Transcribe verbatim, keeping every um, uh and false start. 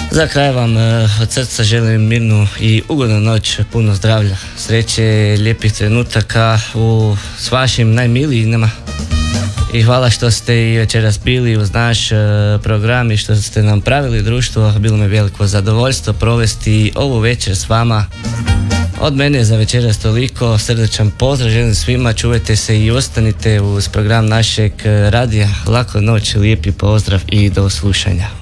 Za kraj vam od srca želim mirnu i ugodnu noć, puno zdravlja, sreće, lijepih trenutaka u, s vašim najmilijima. I hvala što ste i večeras bili uz naš program i što ste nam pravili društvo. Bilo mi veliko zadovoljstvo provesti ovu večer s vama. Od mene za večeras toliko, srdečan pozdrav želim svima, čuvajte se i ostanite uz program našeg radija. Laku noć, lijepi pozdrav i do slušanja.